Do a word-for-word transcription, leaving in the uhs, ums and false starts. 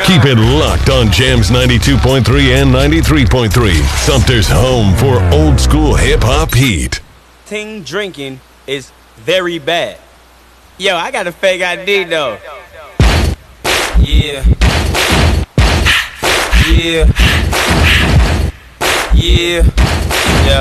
Keep it locked on Jams ninety-two point three and ninety-three point three. Sumter's home for old school hip hop heat. Ting drinking is very bad. Yo, I got a fake I D though. Yeah. Yeah. Yeah.